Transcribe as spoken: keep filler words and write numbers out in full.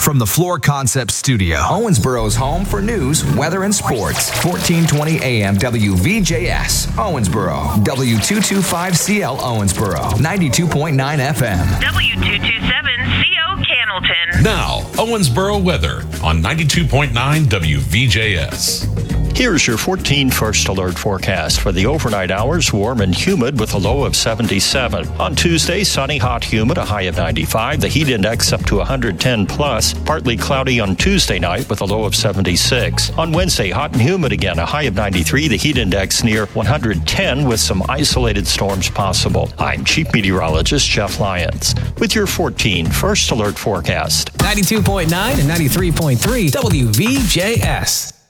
from the Floor Concept Studio, Owensboro's home for news, weather, and sports. fourteen twenty A M W V J S, Owensboro. W two twenty-five C L Owensboro. ninety-two point nine F M. W two twenty-seven C O Cannelton. Now, Owensboro weather on ninety-two point nine W V J S. Here's your fourteen First Alert forecast. For the overnight hours, warm and humid with a low of seventy-seven. On Tuesday, sunny, hot, humid, a high of ninety-five. The heat index up to one hundred ten plus. Partly cloudy on Tuesday night with a low of seventy-six. On Wednesday, hot and humid again, a high of ninety-three. The heat index near one hundred ten with some isolated storms possible. I'm Chief Meteorologist Jeff Lyons with your fourteen First Alert forecast. ninety-two point nine and ninety-three point three W V J S.